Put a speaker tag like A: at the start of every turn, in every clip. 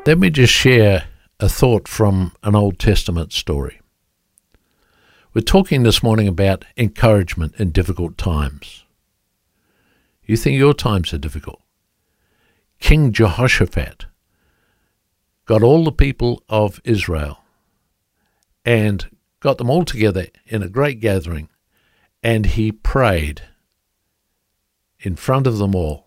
A: Let me just share a thought from an Old Testament story. We're talking this morning about encouragement in difficult times. You think your times are difficult? King Jehoshaphat got all the people of Israel and got them all together in a great gathering, and he prayed in front of them all,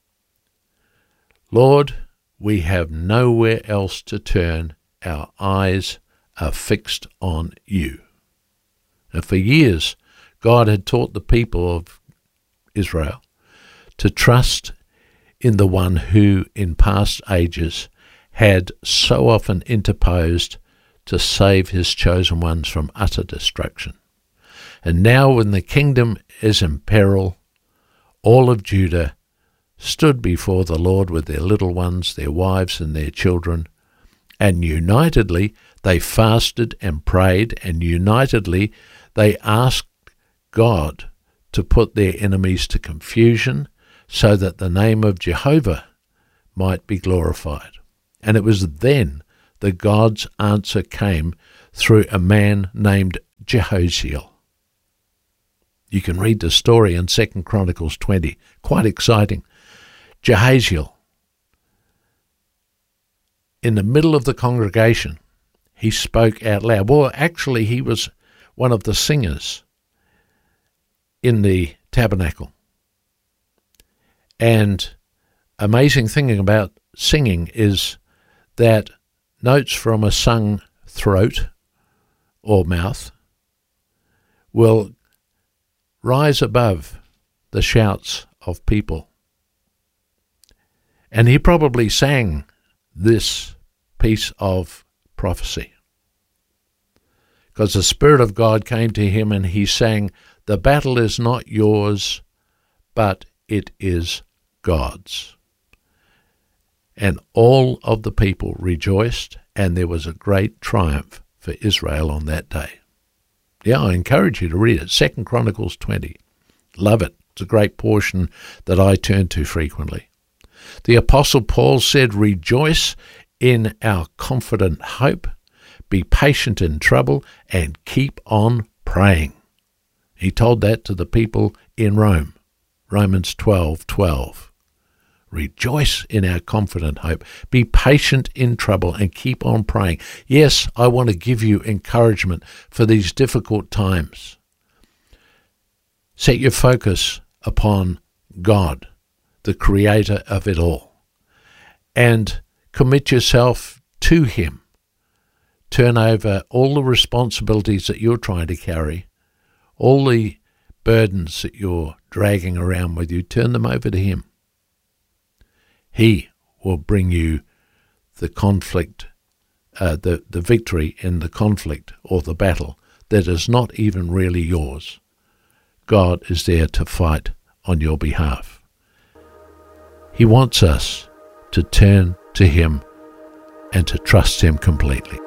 A: "Lord, we have nowhere else to turn. Our eyes are fixed on you." And for years, God had taught the people of Israel to trust in the one who, in past ages, had so often interposed to save his chosen ones from utter destruction. And now, when the kingdom is in peril, all of Judah stood before the Lord with their little ones, their wives and their children, and unitedly they fasted and prayed, and unitedly they asked God to put their enemies to confusion so that the name of Jehovah might be glorified. And it was then that God's answer came through a man named Jehaziel. You can read the story in 2 Chronicles 20. Quite exciting. Jehaziel, in the middle of the congregation, he spoke out loud. Well, actually, he was one of the singers in the tabernacle. And amazing thing about singing is that notes from a sung throat or mouth will rise above the shouts of people. And he probably sang this piece of prophecy because the Spirit of God came to him and he sang, "The battle is not yours, but it is God's." And all of the people rejoiced, and there was a great triumph for Israel on that day. Yeah, I encourage you to read it, 2 Chronicles 20. Love it. It's a great portion that I turn to frequently. The Apostle Paul said, "Rejoice in our confident hope, be patient in trouble, and keep on praying." He told that to the people in Rome, Romans 12:12. Rejoice in our confident hope, be patient in trouble, and keep on praying. Yes, I want to give you encouragement for these difficult times. Set your focus upon God, the creator of it all, and commit yourself to him. Turn over all the responsibilities that you're trying to carry, all the burdens that you're dragging around with you, turn them over to him. He will bring you the conflict, the victory in the conflict or the battle that is not even really yours. God is there to fight on your behalf. He wants us to turn to him and to trust him completely.